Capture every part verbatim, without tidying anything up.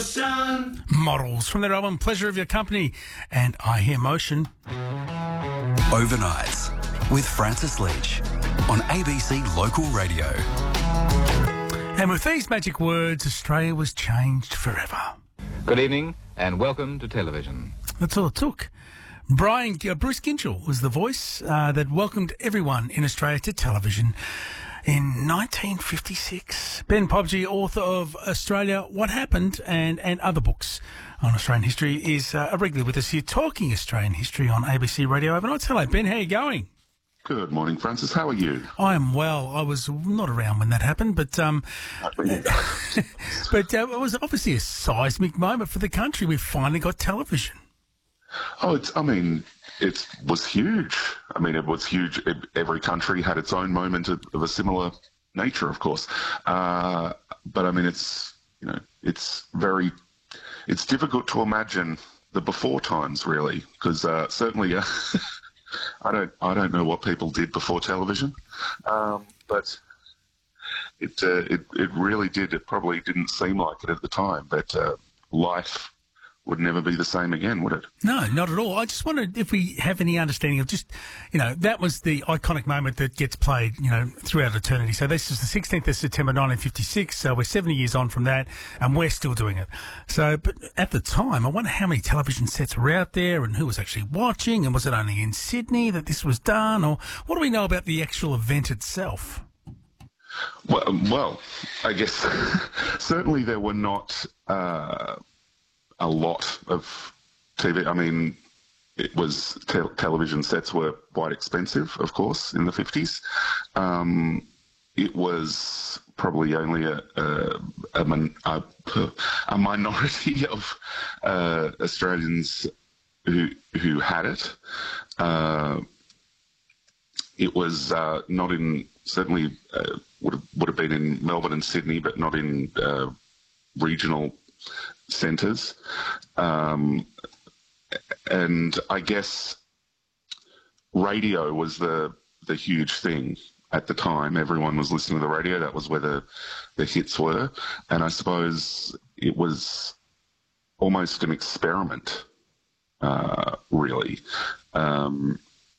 Motion. Models from their album Pleasure of Your Company and I Hear Motion. Overnights with Francis Leach on A B C Local Radio. And with these magic words, Australia was changed forever. Good evening and welcome to television. That's all it took. Brian, uh, Bruce Ginchell was the voice uh, that welcomed everyone in Australia to television in nineteen fifty-six. Ben Pobji, author of Australia, What Happened, and, and other books on Australian history, is uh, regularly with us here talking Australian history on A B C Radio Overnights. Hello, Ben. How are you going? Good morning, Francis. How are you? I am well. I was not around when that happened, but um, but uh, it was obviously a seismic moment for the country. We finally got television. Oh, it's, I mean, it was huge. I mean, it was huge. Every country had its own moment of, of a similar nature, of course. Uh, but I mean, it's, you know, it's very, it's difficult to imagine the before times, really, because uh, certainly uh, I don't, I don't know what people did before television, um, but it, uh, it, it really did. It probably didn't seem like it at the time, but uh, life would never be the same again, would it? No, not at all. I just wondered if we have any understanding of just, you know, that was the iconic moment that gets played, you know, throughout eternity. So this is the sixteenth of September nineteen fifty-six, so we're seventy years on from that, and we're still doing it. So, but at the time, I wonder how many television sets were out there and who was actually watching, and was it only in Sydney that this was done, or what do we know about the actual event itself? Well, well I guess certainly there were not... Uh, a lot of T V. I mean, it was te- television sets were quite expensive, of course, in the fifties. Um, it was probably only a a, a, min- a, a minority of uh, Australians who who had it. Uh, it was uh, not in certainly uh, would have, would have been in Melbourne and Sydney, but not in uh, regional centres, um, and I guess radio was the the huge thing at the time. Everyone was listening to the radio. That was where the, the hits were, and I suppose it was almost an experiment, uh, really, um,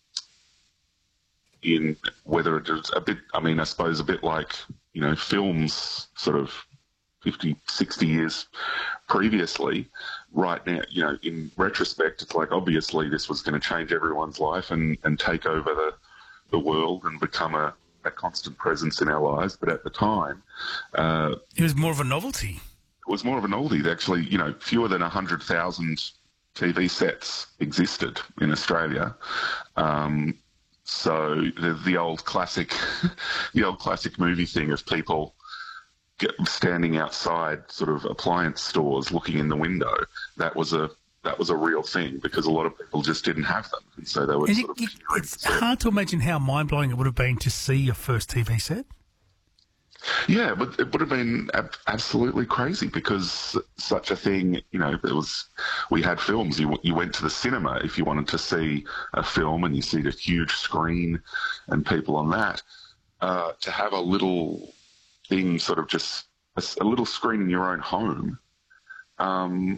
in whether it was a bit, I mean, I suppose a bit like, you know, films sort of fifty, sixty years previously. Right now, you know, in retrospect, it's like obviously this was going to change everyone's life and, and take over the, the world and become a, a constant presence in our lives. But at the time... Uh, it was more of a novelty. It was more of a novelty. Actually, you know, fewer than one hundred thousand T V sets existed in Australia. Um, so the, the old classic, the old classic movie thing of people standing outside sort of appliance stores looking in the window, that was a that was a real thing because a lot of people just didn't have them, and so they were and sort it, of... it, it's hard to imagine how mind-blowing it would have been to see your first T V set. Yeah, but it would have been ab- absolutely crazy because such a thing, you know, it was, we had films. You, you went to the cinema if you wanted to see a film and you see the huge screen and people on that. Uh, to have a little thing, sort of just a, a little screen in your own home, um,